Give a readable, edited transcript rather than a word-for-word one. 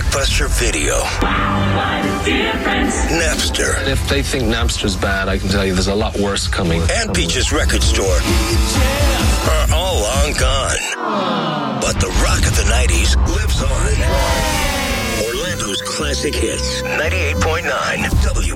Blockbuster Video. What a difference. Napster. If they think Napster's bad, I can tell you there's a lot worse coming. And Peach's Record Store are all long gone. But the rock of the 90s lives on. Orlando's classic hits. 98.9 W.